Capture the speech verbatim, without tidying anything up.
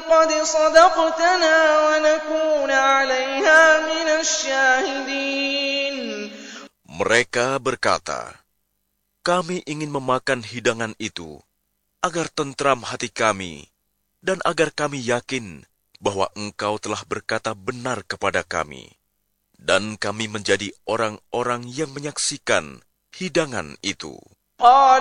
قد صدقتنا ونكون عليها من الشاهدين. Mereka berkata, kami ingin memakan hidangan itu agar tentram hati kami dan agar kami yakin bahwa engkau telah berkata benar kepada kami, dan kami menjadi orang-orang yang menyaksikan hidangan itu.